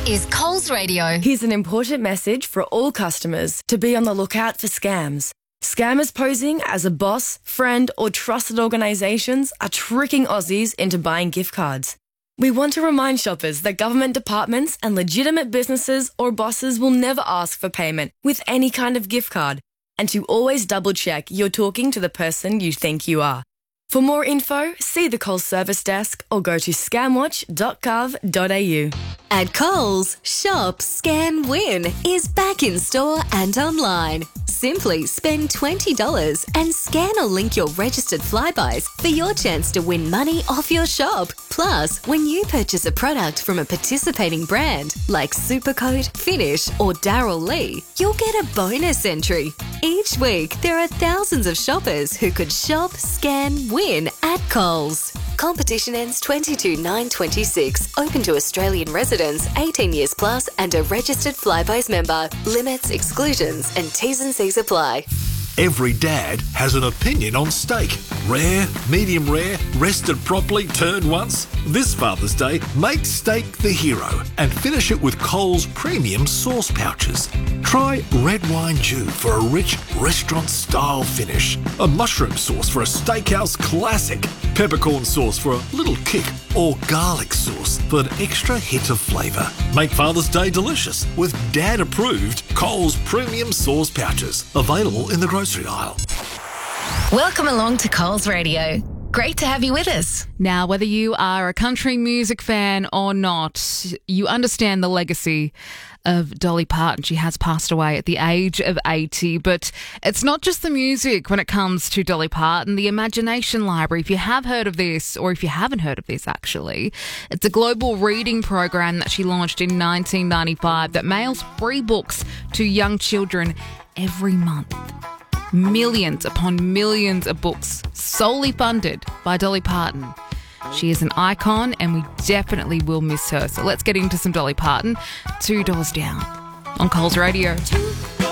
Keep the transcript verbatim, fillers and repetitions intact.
is Coles Radio. Here's an important message for all customers to be on the lookout for scams. Scammers posing as a boss, friend or trusted organisations are tricking Aussies into buying gift cards. We want to remind shoppers that government departments and legitimate businesses or bosses will never ask for payment with any kind of gift card, and to always double check you're talking to the person you think you are. For more info, see the Coles service desk or go to scamwatch dot gov dot a u. At Coles, Shop, Scan, Win is back in store and online. Simply spend twenty dollars and scan or link your registered Flybuys for your chance to win money off your shop. Plus, when you purchase a product from a participating brand like Supercoat, Finish or Darryl Lee, you'll get a bonus entry. Each week, there are thousands of shoppers who could shop, scan, win at Coles. Competition ends twenty-two nine twenty-six. Open to Australian residents, eighteen years plus and a registered Flybuys member. Limits, exclusions and T's and C's apply. Every dad has an opinion on steak. Rare, medium rare, rested properly, turned once. This Father's Day, make steak the hero and finish it with Coles premium sauce pouches. Try red wine dew for a rich restaurant-style finish. A mushroom sauce for a steakhouse classic. Peppercorn sauce for a little kick. Or garlic sauce for an extra hit of flavour. Make Father's Day delicious with Dad-approved Coles premium sauce pouches. Available in the grocery aisle. Welcome along to Coles Radio. Great to have you with us. Now, whether you are a country music fan or not, you understand the legacy of Dolly Parton. She has passed away at the age of eighty, but it's not just the music when it comes to Dolly Parton. The Imagination Library, if you have heard of this, or if you haven't heard of this actually, it's a global reading program that she launched in nineteen ninety-five that mails free books to young children every month. Millions upon millions of books solely funded by Dolly Parton. She is an icon and we definitely will miss her. So let's get into some Dolly Parton. Two doors down on Coles Radio.